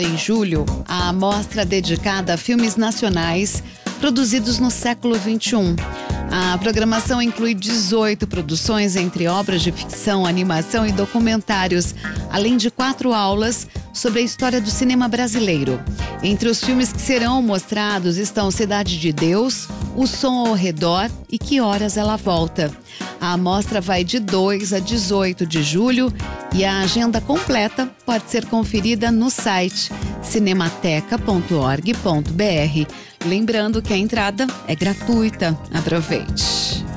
Em julho, a mostra dedicada a filmes nacionais produzidos no século XXI. A programação inclui 18 produções entre obras de ficção, animação e documentários, além de 4 aulas sobre a história do cinema brasileiro. Entre os filmes que serão mostrados estão Cidade de Deus, O Som ao Redor e Que Horas Ela Volta. A mostra vai de 2 a 18 de julho e a agenda completa pode ser conferida no site cinemateca.org.br. Lembrando que a entrada é gratuita. Aproveite!